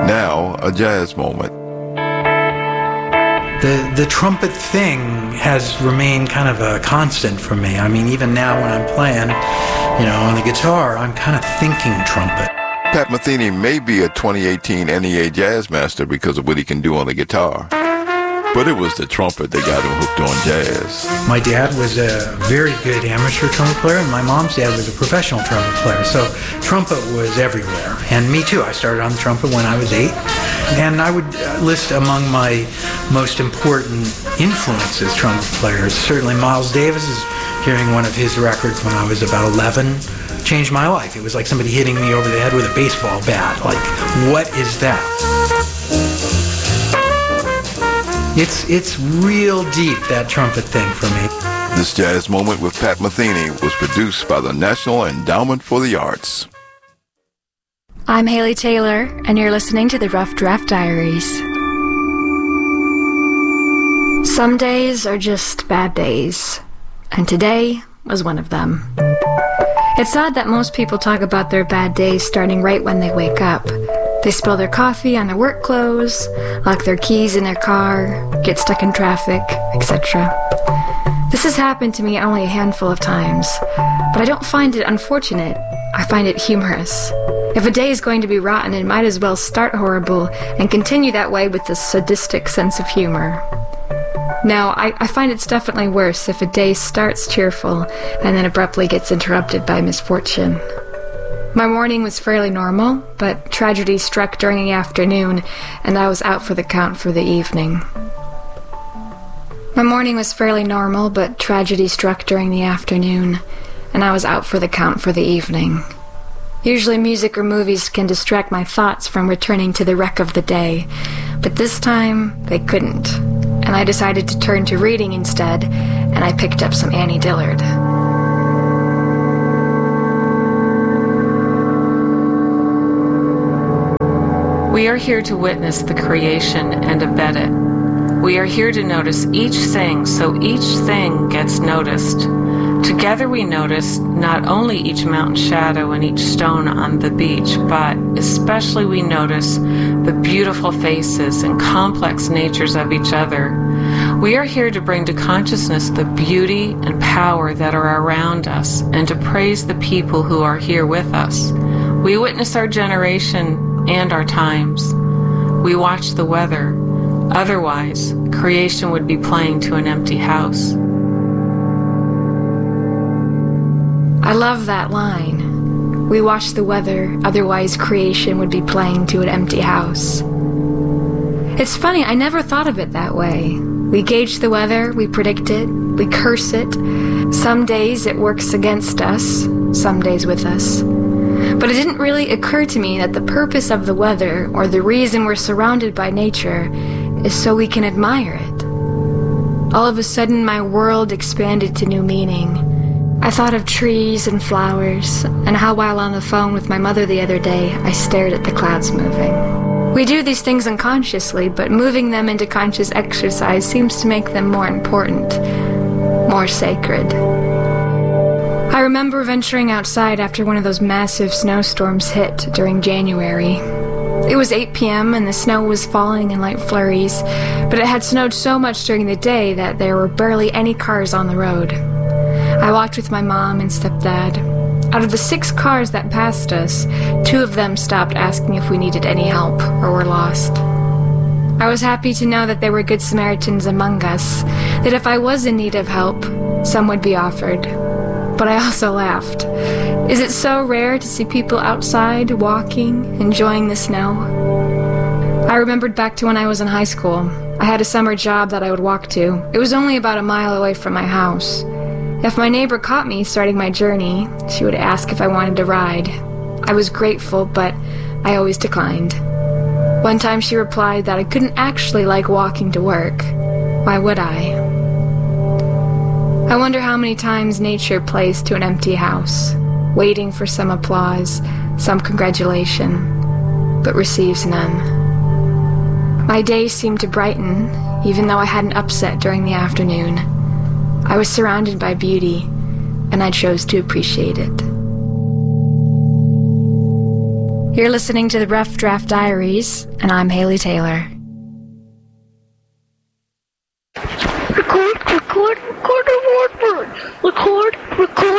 Now, a jazz moment. The trumpet thing has remained kind of a constant for me. I mean, even now when I'm playing, on the guitar, I'm kind of thinking trumpet. Pat Metheny may be a 2018 NEA Jazz Master because of what he can do on the guitar. But it was the trumpet that got him hooked on jazz. My dad was a very good amateur trumpet player, and my mom's dad was a professional trumpet player. So trumpet was everywhere. And me too. I started on the trumpet when I was 8. And I would list among my most important influences, trumpet players, certainly Miles Davis. Hearing one of his records when I was about 11 changed my life. It was like somebody hitting me over the head with a baseball bat. Like, what is that? It's real deep, that trumpet thing for me. This jazz moment with Pat Metheny was produced by the National Endowment for the Arts. I'm Haley Taylor, and you're listening to the Rough Draft Diaries. Some days are just bad days, and today was one of them. It's odd that most people talk about their bad days starting right when they wake up. They spill their coffee on their work clothes, lock their keys in their car, get stuck in traffic, etc. This has happened to me only a handful of times, but I don't find it unfortunate. I find it humorous. If a day is going to be rotten, it might as well start horrible and continue that way with a sadistic sense of humor. Now, I find it's definitely worse if a day starts cheerful and then abruptly gets interrupted by misfortune. My morning was fairly normal, but tragedy struck during the afternoon, and I was out for the count for the evening. My morning was fairly normal, but tragedy struck during the afternoon, and I was out for the count for the evening. Usually music or movies can distract my thoughts from returning to the wreck of the day, but this time they couldn't, and I decided to turn to reading instead, and I picked up some Annie Dillard. We are here to witness the creation and abet it. We are here to notice each thing so each thing gets noticed. Together we notice not only each mountain shadow and each stone on the beach, but especially we notice the beautiful faces and complex natures of each other. We are here to bring to consciousness the beauty and power that are around us and to praise the people who are here with us. We witness our generation and our times. We watch the weather. Otherwise, creation would be playing to an empty house. I love that line. We watch the weather, otherwise creation would be playing to an empty house. It's funny, I never thought of it that way. We gauge the weather, we predict it, we curse it. Some days it works against us, some days with us. But it didn't really occur to me that the purpose of the weather, or the reason we're surrounded by nature, is so we can admire it. All of a sudden, my world expanded to new meaning. I thought of trees and flowers, and how while on the phone with my mother the other day, I stared at the clouds moving. We do these things unconsciously, but moving them into conscious exercise seems to make them more important, more sacred. I remember venturing outside after one of those massive snowstorms hit during January. It was 8 p.m. and the snow was falling in light flurries, but it had snowed so much during the day that there were barely any cars on the road. I walked with my mom and stepdad. Out of the 6 cars that passed us, 2 of them stopped asking if we needed any help or were lost. I was happy to know that there were good Samaritans among us, that if I was in need of help, some would be offered. But I also laughed. Is it so rare to see people outside, walking, enjoying the snow? I remembered back to when I was in high school. I had a summer job that I would walk to. It was only about a mile away from my house. If my neighbor caught me starting my journey, she would ask if I wanted to ride. I was grateful, but I always declined. One time she replied that I couldn't actually like walking to work. Why would I? I wonder how many times nature plays to an empty house, waiting for some applause, some congratulation, but receives none. My day seemed to brighten, even though I had an upset during the afternoon. I was surrounded by beauty, and I chose to appreciate it. You're listening to the Rough Draft Diaries, and I'm Haley Taylor. Record the Warbird. Record